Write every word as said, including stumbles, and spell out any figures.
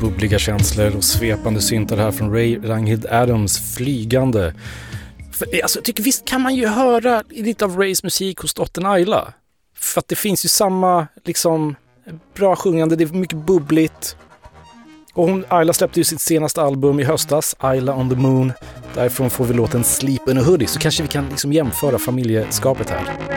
bubbliga känslor och svepande syntar här från Ray Ranghild Adams flygande. För, alltså, jag tycker visst kan man ju höra lite av Rays musik hos dottern Ayla. För att det finns ju samma liksom bra sjungande, det är mycket bubbligt. Och hon, Ayla släppte ju sitt senaste album i höstas, Ayla on the Moon. Därifrån får vi låten Sleep in a Hoodie, så kanske vi kan liksom jämföra familjeskapet här.